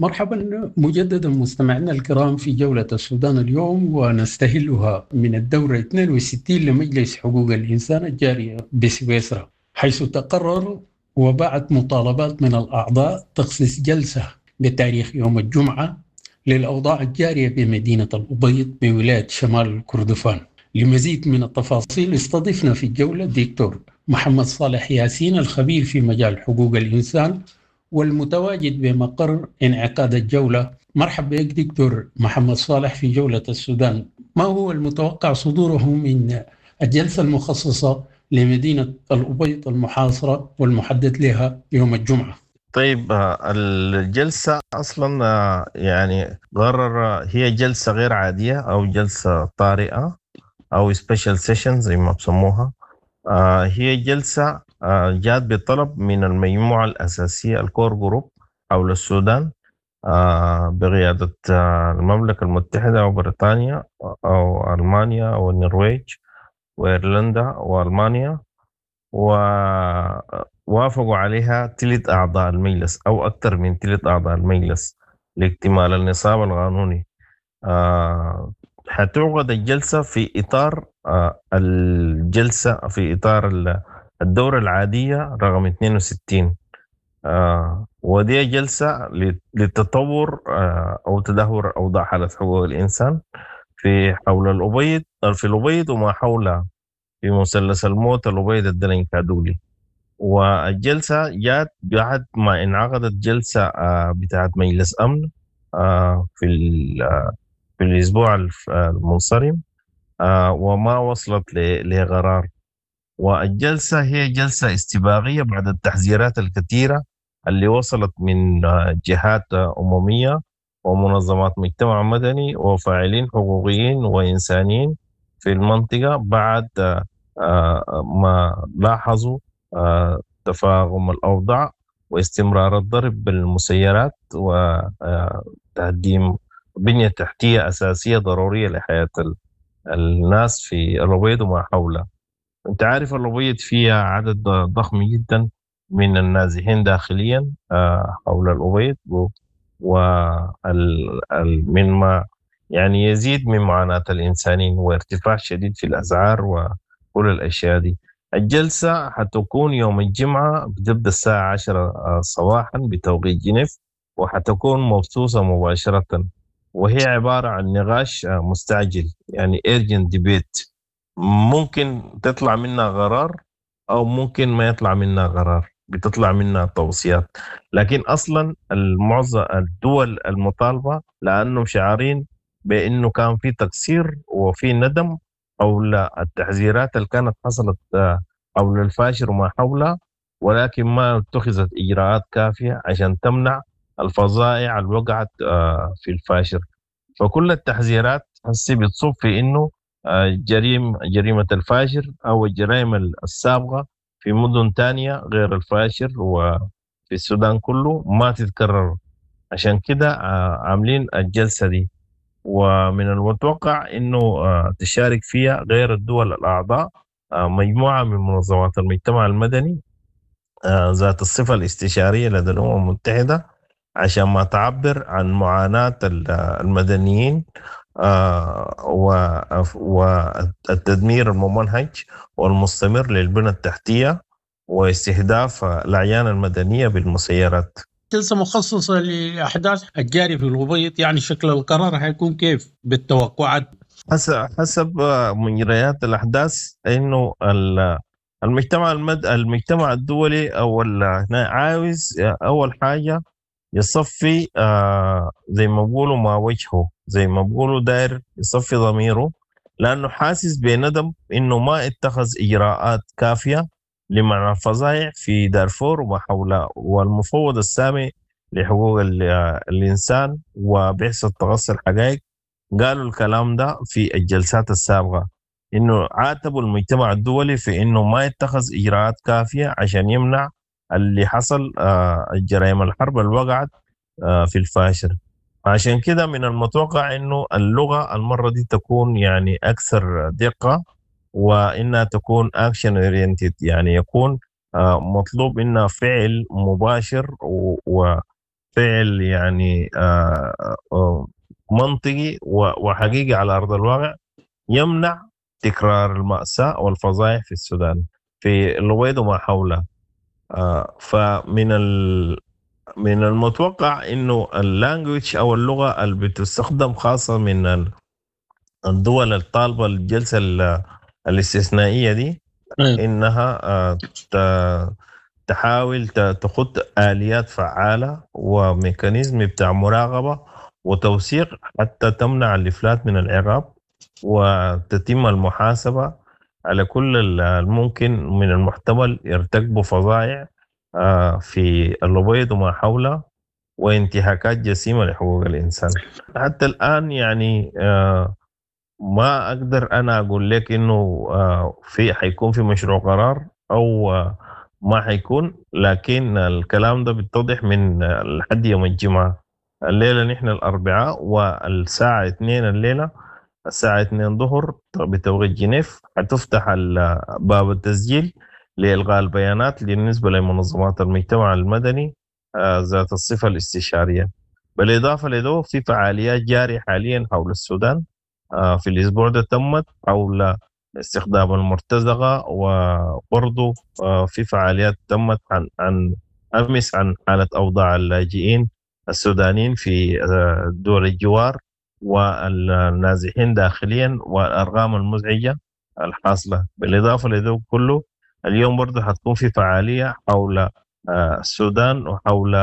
مرحبا مجددا مستمعينا الكرام في جولة السودان اليوم، ونستهلها من الدورة 62 لمجلس حقوق الإنسان الجارية بسويسرا، حيث تقرر وبعت مطالبات من الأعضاء تخصيص جلسة بتاريخ يوم الجمعة للأوضاع الجارية بمدينة الأبيض بولاية شمال كردفان. لمزيد من التفاصيل استضفنا في الجولة الدكتور محمد صالح ياسين، الخبير في مجال حقوق الإنسان والمتواجد بمقر انعقاد الجولة. مرحبا بك دكتور محمد صالح في جولة السودان. ما هو المتوقع صدوره من الجلسة المخصصة لمدينة الأبيض المحاصرة والمحدد لها يوم الجمعة؟ طيب، الجلسة أصلا يعني قرر هي جلسة غير عادية أو جلسة طارئة أو سبيشال سيشن زي ما بسموها. هي جلسة جات بطلب من المجموعة الأساسية الكور جروب حول السودان، بقيادة المملكة المتحدة وبريطانيا أو ألمانيا أو النرويج وإيرلندا وألمانيا، ووافقوا عليها 3 أعضاء المجلس أو أكثر من 3 أعضاء المجلس لاكتمال النصاب القانوني. حتعقد الجلسة في إطار الجلسة في إطار الدورة العادية رقم 62. ودي جلسة للتطور أو تدهور أوضاع حالة حقوق الإنسان في حول الأبيض، في الأبيض وما حولها في مثلث الموت الأبيض الدلن كادولي. والجلسة جات بعد ما انعقدت جلسة بتاعت مجلس أمن في في الأسبوع المنصرم، وما وصلت لقرار. والجلسة هي جلسة استباقية بعد التحذيرات الكثيرة اللي وصلت من جهات أممية ومنظمات مجتمع مدني وفاعلين حقوقيين وإنسانيين في المنطقة بعد ما لاحظوا تفاقم الأوضاع واستمرار الضرب بالمسيرات وتقديم بنية تحتية أساسية ضرورية لحياة الناس في الأبيض وما حوله. أنت عارف الأبيض فيها عدد ضخم جدا من النازحين داخليا حول الأبيض، ومما يعني يزيد من معاناة الإنسانين وارتفاع شديد في الأسعار وكل الأشياء دي. الجلسة حتكون يوم الجمعة، بتبدأ الساعة 10 صباحا بتوقيت جنيف، وحتكون مبثوثة مباشرة، وهي عبارة عن نقاش مستعجل يعني urgent debate. ممكن تطلع منها قرار أو ممكن ما يطلع منها قرار، بتطلع منها توصيات. لكن أصلا المعظم الدول المطالبة لأنهم شعارين بأنه كان في تقصير وفي ندم حول التحذيرات اللي كانت حصلت حول الفاشر وما حولها، ولكن ما اتخذت إجراءات كافية عشان تمنع الفظائع اللي وقعت في الفاشر. فكل التحذيرات هسه بتصب في إنه جريمة الفاشر أو الجرائم السابقة في مدن تانية غير الفاشر وفي السودان كله ما تتكرر. عشان كده عاملين الجلسة دي، ومن المتوقع إنه تشارك فيها غير الدول الأعضاء مجموعة من منظمات المجتمع المدني ذات الصفة الاستشارية لدى الأمم المتحدة، عشان ما تعبر عن معاناة المدنيين والتدمير الممنهج والمستمر للبنى التحتية واستهداف الأعيان المدنية بالمسيرات. جلسة مخصصة لأحداث الجارية في الأبيض، يعني شكل القرار هيكون كيف بالتوقعات؟ حسب مجريات الأحداث إنه المجتمع الدولي أو عاوز أول حاجة يصفي زي ما بقولوا ما وجهه، زي ما بقولوا داير يصفي ضميره، لأنه حاسس بندم إنه ما اتخذ إجراءات كافية لمنع الفظائع في دارفور وما حولها. والمفوض السامي لحقوق الإنسان وبعثة تغطي الحقائق قالوا الكلام ده في الجلسات السابقة، إنه عاتبوا المجتمع الدولي في إنه ما يتخذ إجراءات كافية عشان يمنع اللي حصل الجرائم الحرب اللي وقعت في الفاشر. عشان كده من المتوقع إنه اللغة المرة دي تكون يعني أكثر دقة، وإنها تكون action oriented، يعني يكون مطلوب إنها فعل مباشر فعل يعني منطقي وحقيقي على أرض الواقع يمنع تكرار المأساة والفظائع في السودان في الغويد وما حوله. من المتوقع انه اللانجوج او اللغه اللي بتستخدم خاصه من الدول الطالبه الجلسه الاستثنائيه دي أيوة. انها تحاول تخط اليات فعاله وميكانيزم بتاع مراقبه وتوثيق حتى تمنع الافلات من العقاب وتتم المحاسبه على كل الممكن من المحتمل يرتكبوا فظائع في الأبيض وما حوله وانتهاكات جسيمة لحقوق الإنسان. حتى الآن يعني ما أقدر أنا أقول لك إنه في حيكون في مشروع قرار أو ما حيكون، لكن الكلام ده بيتضح من لحد يوم الجمعة. الليلة نحن الأربعاء والساعة 2 الليلة، الساعة 2 ظهر بتوقيت جنيف حتفتح باب التسجيل لإلغاء البيانات بالنسبة لمنظمات المجتمع المدني ذات الصفة الاستشارية. بالإضافة لذلك في فعاليات جارية حاليا حول السودان. في الأسبوع ده تمت حول استخدام المرتزقة، وبرضو في فعاليات تمت عن أمس عن حالة أوضاع اللاجئين السودانيين في دول الجوار والنازحين داخليا والأرقام المزعجة الحاصلة. بالإضافة لذلك كله اليوم برضه حتكون في فعالية حول السودان وحول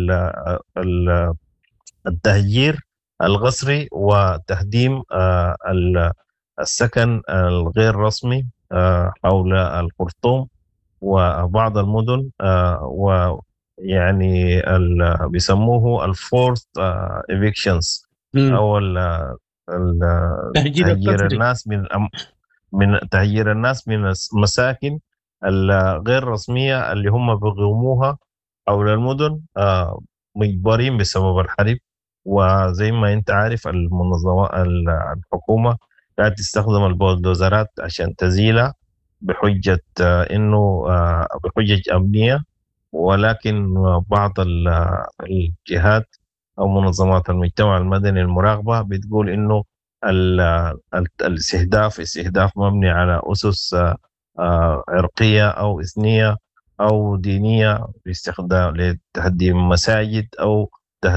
التهجير القسري وتهديم السكن الغير رسمي حول الخرطوم وبعض المدن، ويعني بيسموه الفورث ايفيكشنز او تهجير الناس من تهجير الناس من المساكن الغير رسمية اللي هم بيقوموها حول المدن مجبرين بسبب الحرب. وزي ما انت عارف المنظمة الحكومة قاعد تستخدم البولدوزرات عشان تزيلها بحجة انه بحجج امنية، ولكن بعض الجهات او منظمات المجتمع المدني المراقبة بتقول انه استهداف مبني على اسس عرقية او اثنية او دينية باستخدام لتهديم مساجد او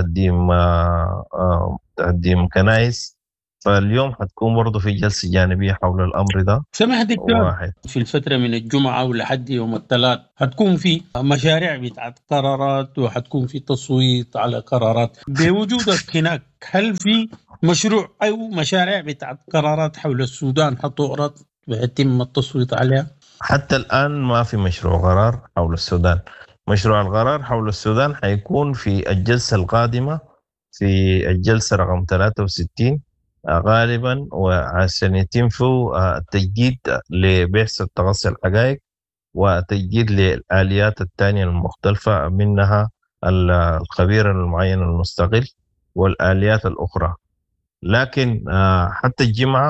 تهديم كنائس. فاليوم حتكون برضه في جلسة جانبية حول الأمر ده. سمح دكتور، في الفترة من الجمعة ولحد يوم الثلاث هتكون في مشاريع بتاعت قرارات وحتكون في تصويت على قرارات. بوجودك هناك هل في مشروع أو مشاريع بتاعت قرارات حول السودان حتعرض ويتم التصويت عليها؟ حتى الآن ما في مشروع قرار حول السودان. مشروع القرار حول السودان حيكون في الجلسة القادمة، في الجلسة رقم 63 غالبا، وعشان يتم فيه التجديد لبحث تقصي الحقائق وتجديد للآليات الثانية المختلفة، منها الخبير المعين المستقل والآليات الأخرى. لكن حتى الجمعة